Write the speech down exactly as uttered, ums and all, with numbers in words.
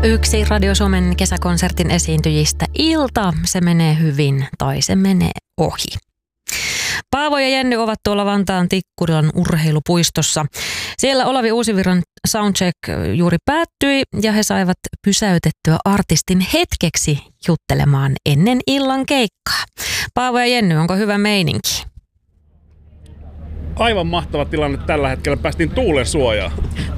Yksi Radio Suomen kesäkonsertin esiintyjistä ilta. Se menee hyvin tai se menee ohi. Paavo ja Jenny ovat tuolla Vantaan Tikkurilan urheilupuistossa. Siellä Olavi Uusivirran soundcheck juuri päättyi ja he saivat pysäytettyä artistin hetkeksi juttelemaan ennen illan keikkaa. Paavo ja Jenny, onko hyvä meininki? Aivan mahtava tilanne tällä hetkellä. Päästiin tuulen suojaan.